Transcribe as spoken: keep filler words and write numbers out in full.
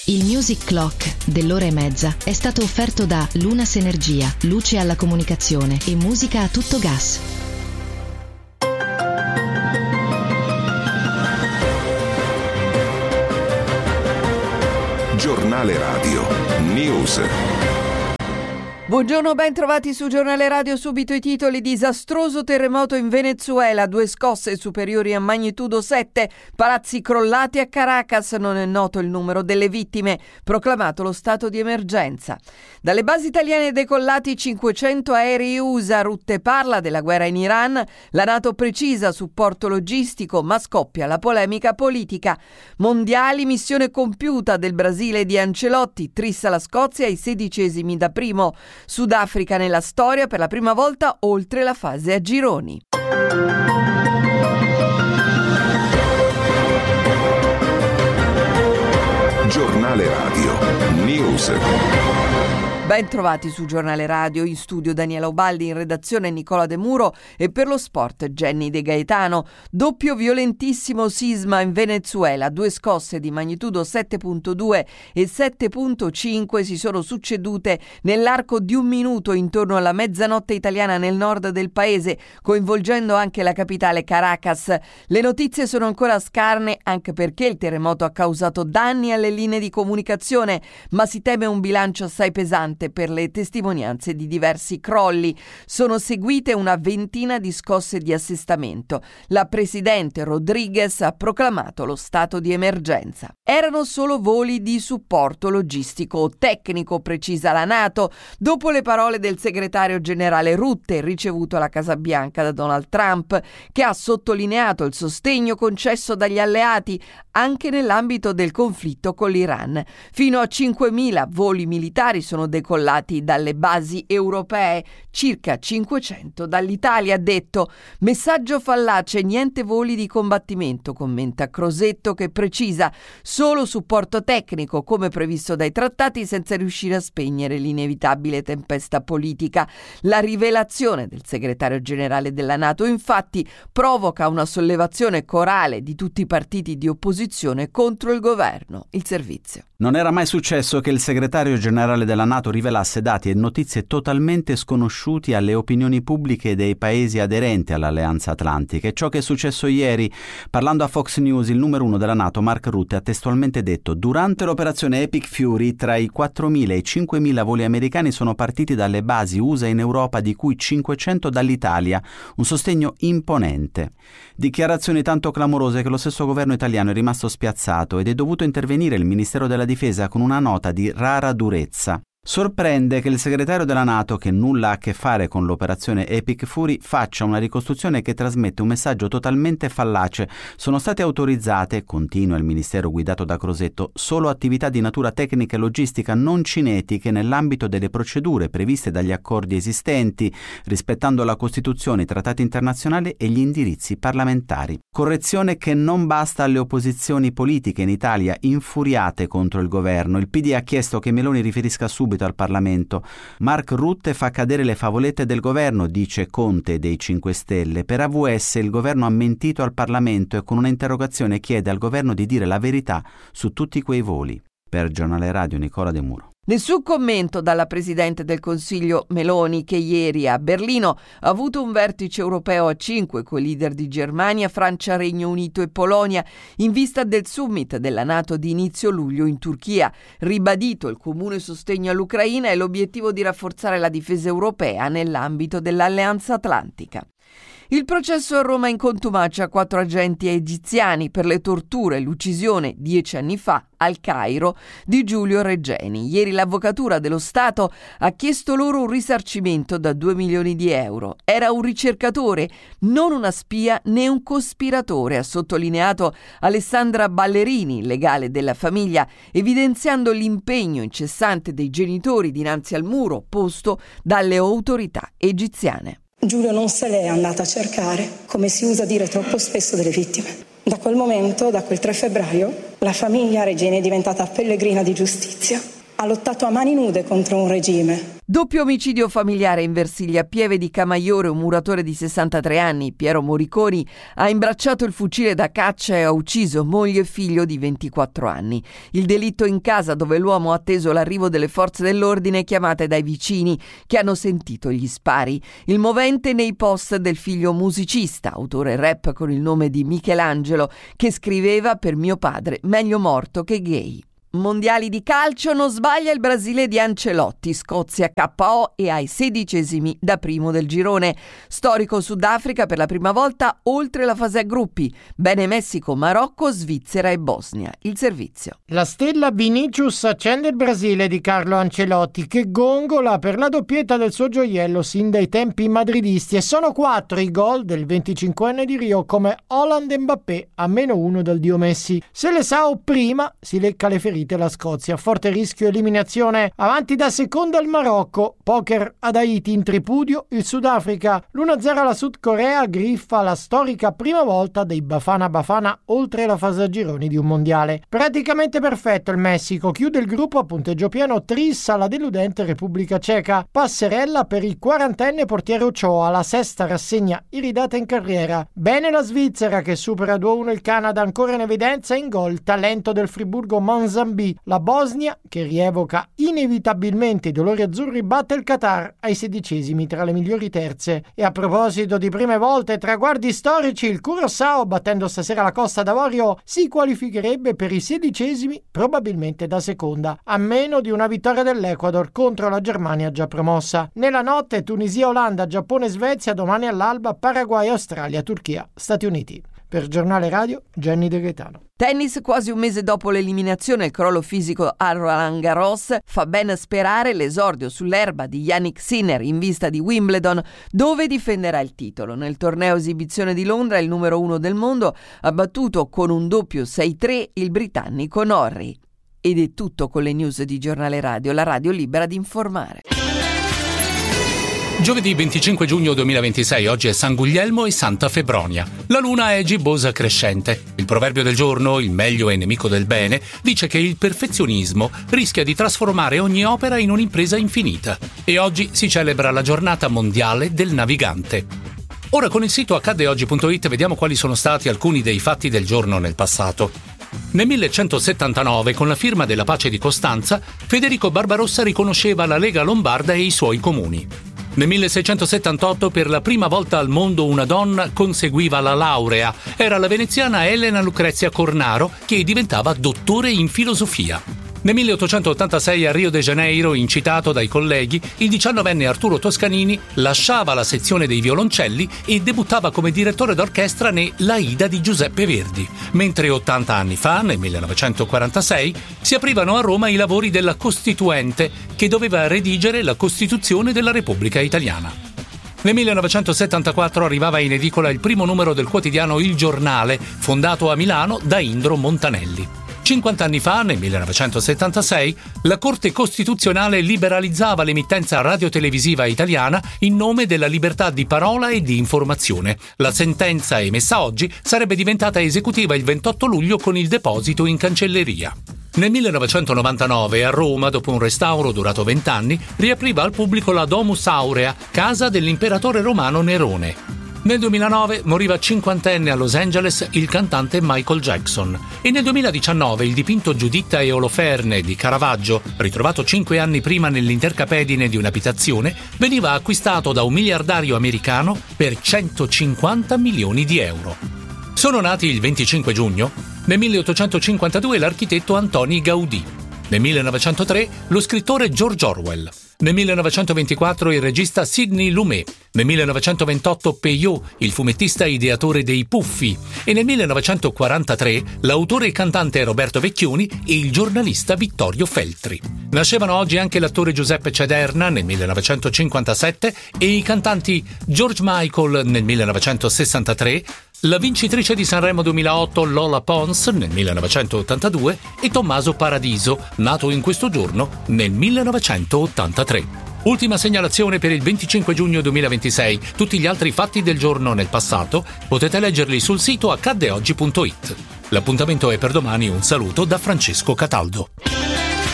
Il Music Clock dell'ora e mezza è stato offerto da Lunas Energia, luce alla comunicazione e musica a tutto gas. Giornale Radio News. Buongiorno, ben trovati su Giornale Radio. Subito i titoli. Disastroso terremoto in Venezuela, due scosse superiori a magnitudo sette, palazzi crollati a Caracas, non è noto il numero delle vittime, proclamato lo stato di emergenza. Dalle basi italiane decollati cinquecento aerei U S A, Rutte parla della guerra in Iran, la NATO precisa supporto logistico, ma scoppia la polemica politica. Mondiali, missione compiuta del Brasile di Ancelotti, trissa la Scozia ai sedicesimi da primo. Sudafrica nella storia per la prima volta oltre la fase a gironi. Giornale Radio News. Ben trovati su Giornale Radio, in studio Daniela Ubaldi, in redazione Nicola De Muro e per lo sport Jenny De Gaetano. Doppio violentissimo sisma in Venezuela, due scosse di magnitudo sette virgola due e sette virgola cinque si sono succedute nell'arco di un minuto intorno alla mezzanotte italiana nel nord del paese, coinvolgendo anche la capitale Caracas. Le notizie sono ancora scarne anche perché il terremoto ha causato danni alle linee di comunicazione, ma si teme un bilancio assai pesante per le testimonianze di diversi crolli. Sono seguite una ventina di scosse di assestamento. La presidente Rodriguez ha proclamato lo stato di emergenza. Erano solo voli di supporto logistico o tecnico, precisa la NATO, dopo le parole del segretario generale Rutte, ricevuto alla Casa Bianca da Donald Trump, che ha sottolineato il sostegno concesso dagli alleati anche nell'ambito del conflitto con l'Iran. Fino a cinquemila voli militari sono decollati dalle basi europee, circa cinquecento dall'Italia, ha detto. Messaggio fallace, niente voli di combattimento, commenta Crosetto, che precisa solo supporto tecnico come previsto dai trattati, senza riuscire a spegnere l'inevitabile tempesta politica. La rivelazione del segretario generale della NATO infatti provoca una sollevazione corale di tutti i partiti di opposizione contro il governo. Il servizio. Non era mai successo che il segretario generale della NATO rivelasse dati e notizie totalmente sconosciuti alle opinioni pubbliche dei paesi aderenti all'Alleanza Atlantica. E ciò che è successo ieri, parlando a Fox News, il numero uno della NATO, Mark Rutte, ha testualmente detto: durante l'operazione Epic Fury, tra i quattromila e i cinquemila voli americani sono partiti dalle basi U S A in Europa, di cui cinquecento dall'Italia, un sostegno imponente. Dichiarazioni tanto clamorose che lo stesso governo italiano è rimasto spiazzato ed è dovuto intervenire il Ministero della Difesa con una nota di rara durezza. Sorprende che il segretario della NATO, che nulla ha a che fare con l'operazione Epic Fury, faccia una ricostruzione che trasmette un messaggio totalmente fallace. Sono state autorizzate, continua il ministero guidato da Crosetto, solo attività di natura tecnica e logistica non cinetiche nell'ambito delle procedure previste dagli accordi esistenti, rispettando la Costituzione, i trattati internazionali e gli indirizzi parlamentari. Correzione che non basta alle opposizioni politiche in Italia, infuriate contro il governo. Il P D ha chiesto che Meloni riferisca subito al Parlamento. Mark Rutte fa cadere le favolette del governo, dice Conte dei cinque Stelle. Per A V S il governo ha mentito al Parlamento e con una interrogazione chiede al governo di dire la verità su tutti quei voli. Per Giornale Radio Nicola De Muro. Nessun commento dalla Presidente del Consiglio Meloni, che ieri a Berlino ha avuto un vertice europeo a cinque con i leader di Germania, Francia, Regno Unito e Polonia in vista del summit della NATO di inizio luglio in Turchia. Ribadito il comune sostegno all'Ucraina e l'obiettivo di rafforzare la difesa europea nell'ambito dell'Alleanza Atlantica. Il processo a Roma in contumacia a quattro agenti egiziani per le torture e l'uccisione dieci anni fa al Cairo di Giulio Regeni. Ieri l'Avvocatura dello Stato ha chiesto loro un risarcimento da due milioni di euro. Era un ricercatore, non una spia né un cospiratore, ha sottolineato Alessandra Ballerini, legale della famiglia, evidenziando l'impegno incessante dei genitori dinanzi al muro posto dalle autorità egiziane. Giulio non se l'è andata a cercare, come si usa dire troppo spesso delle vittime. Da quel momento, da quel tre febbraio, la famiglia Regeni è diventata pellegrina di giustizia. Ha lottato a mani nude contro un regime. Doppio omicidio familiare in Versilia. Pieve di Camaiore, un muratore di sessantatré anni, Piero Moriconi, ha imbracciato il fucile da caccia e ha ucciso moglie e figlio di ventiquattro anni. Il delitto in casa, dove l'uomo ha atteso l'arrivo delle forze dell'ordine chiamate dai vicini che hanno sentito gli spari. Il movente nei post del figlio musicista, autore rap con il nome di Michelangelo, che scriveva: per mio padre meglio morto che gay. Mondiali di calcio, non sbaglia il Brasile di Ancelotti, Scozia K O e ai sedicesimi da primo del girone. Storico Sudafrica per la prima volta oltre la fase a gruppi. Bene Messico, Marocco, Svizzera e Bosnia. Il servizio. La stella Vinicius accende il Brasile di Carlo Ancelotti, che gongola per la doppietta del suo gioiello sin dai tempi madridisti, e sono quattro i gol del venticinquenne di Rio come Haaland e Mbappé a meno uno dal dio Messi. Se le Sao prima si lecca le ferite la Scozia, forte rischio eliminazione, avanti da seconda il Marocco, poker ad Haiti in tripudio il Sudafrica, l'uno a zero alla Sud Corea griffa la storica prima volta dei Bafana Bafana oltre la fase a gironi di un mondiale. Praticamente perfetto il Messico, chiude il gruppo a punteggio pieno, trissa la deludente Repubblica Ceca, passerella per il quarantenne portiere Ochoa, la sesta rassegna iridata in carriera. Bene la Svizzera che supera due a uno il Canada, ancora in evidenza in gol talento del Friburgo Mozambique. La Bosnia, che rievoca inevitabilmente i dolori azzurri, batte il Qatar ai sedicesimi tra le migliori terze. E a proposito di prime volte e traguardi storici, il Curaçao, battendo stasera la Costa d'Avorio, si qualificherebbe per i sedicesimi probabilmente da seconda, a meno di una vittoria dell'Ecuador contro la Germania già promossa. Nella notte Tunisia, Olanda, Giappone, Svezia, domani all'alba Paraguay, Australia, Turchia, Stati Uniti. Per Giornale Radio, Jenny De Gaetano. Tennis, quasi un mese dopo l'eliminazione, il crollo fisico a Roland Garros fa ben sperare l'esordio sull'erba di Jannik Sinner in vista di Wimbledon, dove difenderà il titolo. Nel torneo esibizione di Londra il numero uno del mondo ha battuto con un doppio sei tre il britannico Norrie. Ed è tutto con le news di Giornale Radio, la radio libera di informare. Giovedì venticinque giugno duemilaventisei, oggi è San Guglielmo e Santa Febronia. La luna è gibbosa crescente. Il proverbio del giorno, il meglio è nemico del bene, dice che il perfezionismo rischia di trasformare ogni opera in un'impresa infinita. E oggi si celebra la giornata mondiale del navigante. Ora con il sito accadde oggi punto it vediamo quali sono stati alcuni dei fatti del giorno nel passato. Nel millecentosettantanove, con la firma della pace di Costanza, Federico Barbarossa riconosceva la Lega Lombarda e i suoi comuni. Nel milleseicentosettantotto, per la prima volta al mondo una donna conseguiva la laurea. Era la veneziana Elena Lucrezia Cornaro, che diventava dottore in filosofia. Nel milleottocentottantasei a Rio de Janeiro, incitato dai colleghi, il diciannovenne Arturo Toscanini lasciava la sezione dei violoncelli e debuttava come direttore d'orchestra ne L'Aida di Giuseppe Verdi, mentre ottanta anni fa, nel millenovecentoquarantasei, si aprivano a Roma i lavori della Costituente, che doveva redigere la Costituzione della Repubblica Italiana. Nel millenovecentosettantaquattro arrivava in edicola il primo numero del quotidiano Il Giornale, fondato a Milano da Indro Montanelli. cinquanta anni fa, nel millenovecentosettantasei, la Corte Costituzionale liberalizzava l'emittenza radiotelevisiva italiana in nome della libertà di parola e di informazione. La sentenza emessa oggi sarebbe diventata esecutiva il ventotto luglio con il deposito in cancelleria. Nel millenovecentonovantanove a Roma, dopo un restauro durato vent'anni, riapriva al pubblico la Domus Aurea, casa dell'imperatore romano Nerone. Nel duemilanove moriva cinquantenne a Los Angeles il cantante Michael Jackson e nel duemiladiciannove il dipinto Giuditta e Oloferne di Caravaggio, ritrovato cinque anni prima nell'intercapedine di un'abitazione, veniva acquistato da un miliardario americano per centocinquanta milioni di euro. Sono nati il venticinque giugno, nel milleottocentocinquantadue l'architetto Antoni Gaudì, nel millenovecentotre lo scrittore George Orwell, nel millenovecentoventiquattro il regista Sidney Lumet, nel millenovecentoventotto Peyo, il fumettista ideatore dei Puffi, e nel millenovecentoquarantatré l'autore e cantante Roberto Vecchioni e il giornalista Vittorio Feltri. Nascevano oggi anche l'attore Giuseppe Cederna nel millenovecentocinquantasette e i cantanti George Michael nel millenovecentosessantatré, la vincitrice di Sanremo duemilaotto Lola Pons nel millenovecentottantadue e Tommaso Paradiso, nato in questo giorno nel millenovecentottantatré. Ultima segnalazione per il venticinque giugno duemilaventisei. Tutti gli altri fatti del giorno nel passato potete leggerli sul sito accadde oggi punto it. L'appuntamento è per domani. Un saluto da Francesco Cataldo.